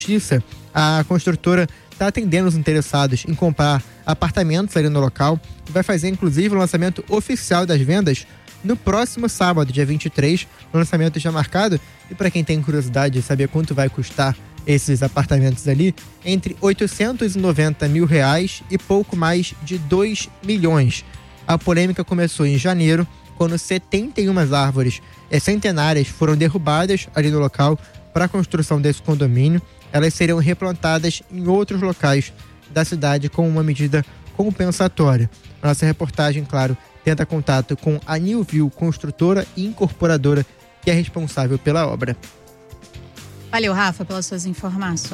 Justiça, a construtora está atendendo os interessados em comprar apartamentos ali no local e vai fazer inclusive o lançamento oficial das vendas no próximo sábado, dia 23, o lançamento já marcado. E para quem tem curiosidade de saber quanto vai custar esses apartamentos ali, entre R$890 mil e pouco mais de 2 milhões. A polêmica começou em janeiro, quando 71 árvores centenárias foram derrubadas ali no local para a construção desse condomínio. Elas seriam replantadas em outros locais da cidade com uma medida compensatória. Nossa reportagem, claro, tenta contato com a Newview, construtora e incorporadora que é responsável pela obra. Valeu, Rafa, pelas suas informações.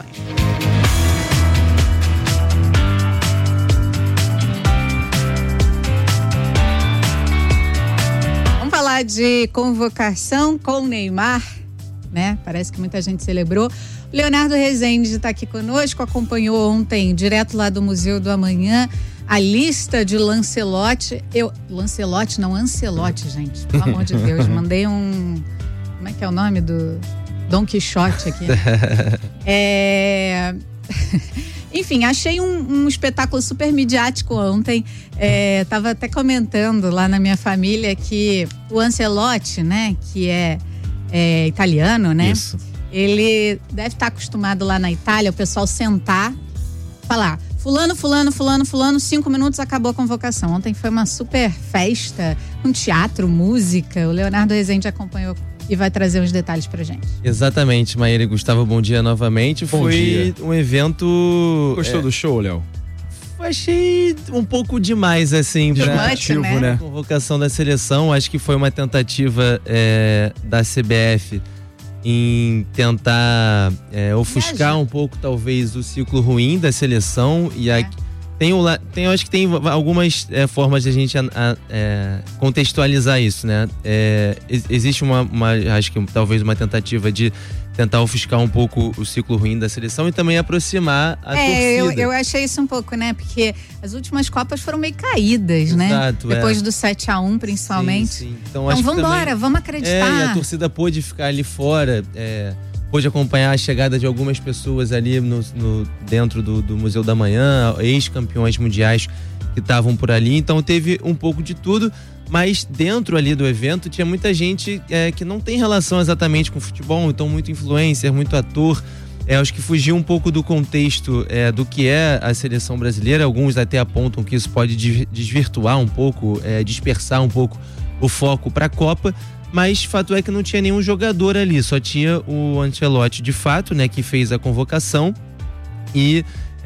Vamos falar de convocação com o Neymar, né? Parece que muita gente celebrou. O Leonardo Rezende está aqui conosco, acompanhou ontem, direto lá do Museu do Amanhã, a lista de Lancelotti. Ancelotti, gente, pelo amor de Deus. Mandei um... Como é que é o nome do Dom Quixote aqui? Enfim, achei um espetáculo super midiático ontem. Tava até comentando lá na minha família que o Ancelotti, né, que é italiano, né? Isso. Ele deve estar acostumado lá na Itália, o pessoal sentar, falar fulano, 5 minutos, acabou a convocação. Ontem foi uma super festa, um teatro, música. O Leonardo Rezende acompanhou e vai trazer os detalhes pra gente. Exatamente, Maíra e Gustavo, bom dia novamente. Bom dia. Um evento... Gostou do show, Léo? Achei um pouco demais, assim, Disruptivo, né? A convocação da seleção. Acho que foi uma tentativa da CBF em tentar ofuscar um pouco, talvez, o ciclo ruim da seleção. E acho que tem algumas formas de a gente contextualizar isso, né? Existe acho que talvez uma tentativa de tentar ofuscar um pouco o ciclo ruim da seleção e também aproximar a torcida. Eu achei isso um pouco, né? Porque as últimas Copas foram meio caídas, né? Exato, depois do 7-1, principalmente. Sim. Então vamos embora, vamos acreditar. E a torcida pôde ficar ali fora, pôde acompanhar a chegada de algumas pessoas ali dentro do Museu da Manhã, ex-campeões mundiais que estavam por ali. Então teve um pouco de tudo. Mas dentro ali do evento tinha muita gente que não tem relação exatamente com futebol, então muito influencer, muito ator. Acho que fugiu um pouco do contexto do que é a seleção brasileira. Alguns até apontam que isso pode desvirtuar um pouco, dispersar um pouco o foco para a Copa. Mas fato é que não tinha nenhum jogador ali, só tinha o Ancelotti de fato, né, que fez a convocação e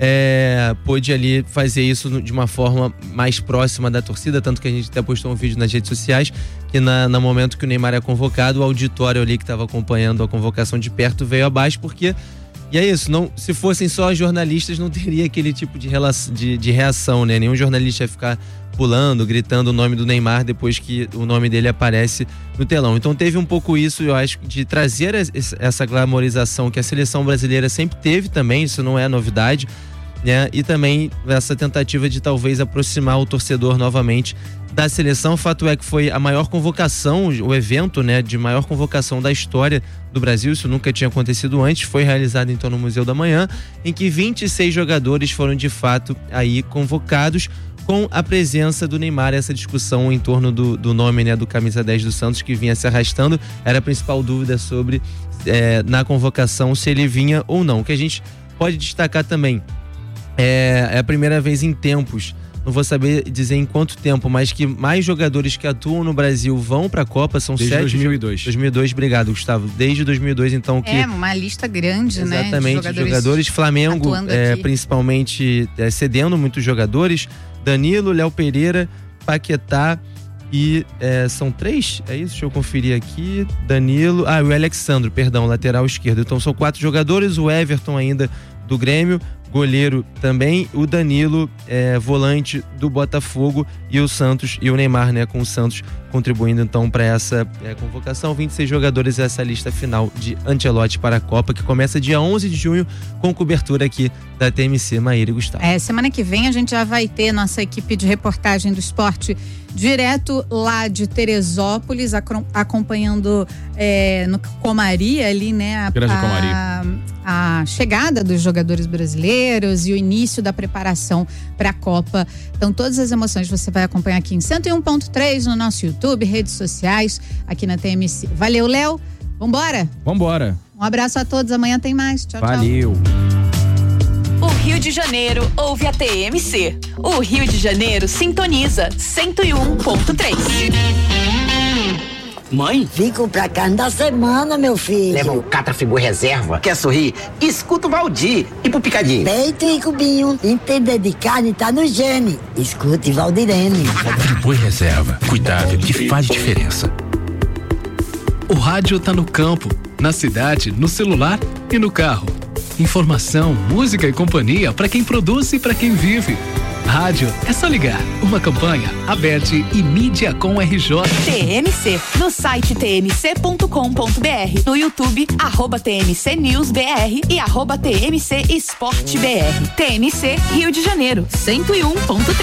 pôde ali fazer isso de uma forma mais próxima da torcida, tanto que a gente até postou um vídeo nas redes sociais que no momento que o Neymar é convocado, o auditório ali que estava acompanhando a convocação de perto veio abaixo, porque e é isso, se fossem só jornalistas não teria aquele tipo de reação, né? Nenhum jornalista ia ficar pulando, gritando o nome do Neymar depois que o nome dele aparece no telão. Então teve um pouco isso, eu acho, de trazer essa glamorização que a seleção brasileira sempre teve também, isso não é novidade, né? E também essa tentativa de talvez aproximar o torcedor novamente da seleção. O fato é que foi a maior convocação, o evento, né, de maior convocação da história do Brasil. Isso nunca tinha acontecido antes. Foi realizado então no Museu da Manhã, em que 26 jogadores foram de fato aí convocados, com a presença do Neymar. Essa discussão em torno do nome, né, do camisa 10 do Santos, que vinha se arrastando, era a principal dúvida sobre na convocação se ele vinha ou não. O que a gente pode destacar também é a primeira vez em tempos, não vou saber dizer em quanto tempo, mas que mais jogadores que atuam no Brasil vão para a Copa, são desde 7. 2002. 2002, obrigado, Gustavo. Desde 2002, então, que... uma lista grande, né? Exatamente, jogadores. Flamengo, principalmente, cedendo muitos jogadores. Danilo, Léo Pereira, Paquetá e são 3? É isso? Deixa eu conferir aqui. Danilo, o Alexandro, perdão, lateral esquerdo. Então são 4 jogadores, o Everton ainda do Grêmio, goleiro também, o Danilo, volante do Botafogo, e o Santos e o Neymar, né, com o Santos contribuindo então para essa convocação. 26 jogadores, essa lista final de Ancelotti para a Copa, que começa dia 11 de junho com cobertura aqui da TMC, Maíra e Gustavo. Semana que vem a gente já vai ter nossa equipe de reportagem do esporte direto lá de Teresópolis, acompanhando no Comari ali, né? Grande Comari. a chegada dos jogadores brasileiros e o início da preparação para a Copa. Então, todas as emoções você vai acompanhar aqui em 101.3 no nosso YouTube, redes sociais, aqui na TMC. Valeu, Léo. Vambora? Vambora. Um abraço a todos. Amanhã tem mais. Tchau, Valeu. tchau. O Rio de Janeiro ouve a TMC. O Rio de Janeiro sintoniza 101.3. Mãe? Vim comprar carne da semana, meu filho. Leva um Catrafigura reserva. Quer sorrir? Escuta o Valdir. E pro picadinho? Peito e cubinho. Entender de carne tá no gene. Escute Valdirene. Friboi reserva. Cuidável que faz diferença. O rádio tá no campo, na cidade, no celular e no carro. Informação, música e companhia para quem produz e para quem vive. Rádio é só ligar. Uma campanha, Aberte e Mídia com RJ. TMC, no site tmc.com.br, no YouTube, @TMCNewsBR e @TMC Esporte BR. TMC Rio de Janeiro, 101.3.